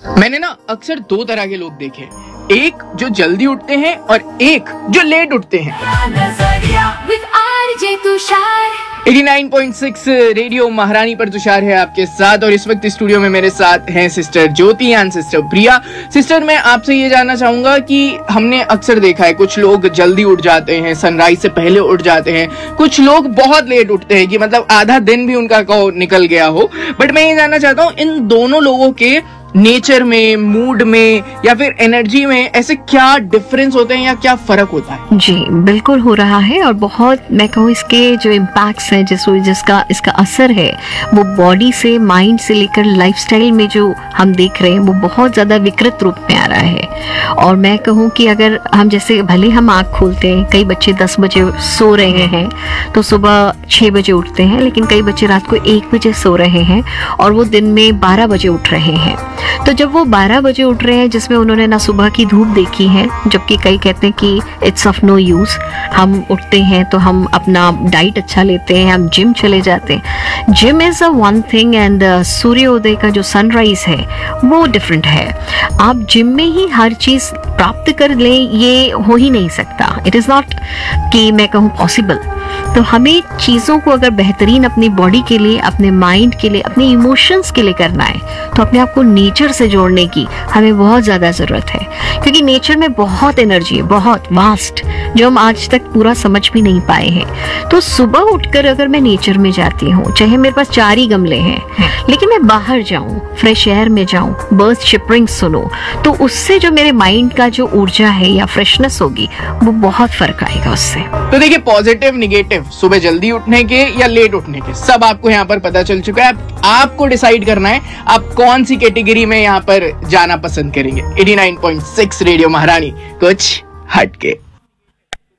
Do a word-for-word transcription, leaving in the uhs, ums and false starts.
मैंने ना अक्सर दो तरह के लोग देखे, एक जो जल्दी उठते हैं और एक जो लेट उठते हैं। Eighty nine point six radio महारानी पर तुषार है आपके साथ, और इस वक्त स्टूडियो में मेरे साथ हैं sister Jyoti and sister Priya. Sister, मैं आपसे ये जानना चाहूंगा कि हमने अक्सर देखा है कुछ लोग जल्दी उठ जाते हैं, सनराइज से पहले उठ जाते हैं, कुछ लोग बहुत लेट उठते हैं कि मतलब आधा दिन भी उनका को निकल गया हो। बट मैं ये जानना चाहता हूँ इन दोनों लोगों के नेचर में, मूड में या फिर एनर्जी में ऐसे क्या डिफरेंस होते हैं या क्या फर्क होता है? जी बिल्कुल हो रहा है, और बहुत मैं कहूँ इसके जो इम्पैक्ट्स हैं, जिस जिसका इसका असर है वो बॉडी से, माइंड से लेकर लाइफस्टाइल में जो हम देख रहे हैं वो बहुत ज़्यादा विकृत रूप में आ रहा है। और मैं कहूँ कि अगर हम जैसे भले हम आँख खोलते हैं, कई बच्चे दस बजे सो रहे हैं तो सुबह छः बजे उठते हैं, लेकिन कई बच्चे रात को एक बजे सो रहे हैं और वो दिन में बारह बजे उठ रहे हैं। तो जब वो बारह बजे उठ रहे हैं जिसमें उन्होंने ना सुबह की धूप देखी है, जबकि कई कहते हैं कि इट्स ऑफ नो यूज़, हम उठते हैं तो हम अपना डाइट अच्छा लेते हैं, हम जिम चले जाते हैं। Gym is a one thing and सूर्योदय का जो सनराइज है वो डिफरेंट है। आप जिम में ही हर चीज़ प्राप्त कर लें ये हो ही नहीं सकता, इट इज़ नॉट कि मैं कहूँ पॉसिबल। तो हमें चीज़ों को अगर बेहतरीन अपनी बॉडी के लिए, अपने माइंड के लिए, अपने इमोशंस के लिए करना है तो अपने आप को नेचर से जोड़ने की हमें बहुत ज़्यादा ज़रूरत है, क्योंकि नेचर में बहुत एनर्जी है, बहुत वास्ट, जो हम आज तक पूरा समझ भी नहीं पाए हैं। तो सुबह उठकर अगर मैं नेचर में जाती हूँ, चाहे मेरे पास चार ही गमले हैं, लेकिन मैं बाहर जाऊँ, फ्रेश एयर में जाऊँ, बर्ड्स चिपरिंग सुनो, तो उससे जो मेरे माइंड का जो ऊर्जा है या फ्रेशनेस होगी वो बहुत फर्क आएगा उससे। तो देखिए, पॉजिटिव निगेटिव, सुबह जल्दी उठने के या लेट उठने के, सब आपको यहाँ पर पता चल चुका है। आप, आपको डिसाइड करना है आप कौन सी कैटेगरी में यहाँ पर जाना पसंद करेंगे। Eighty nine point six radio महारानी, कुछ हटके।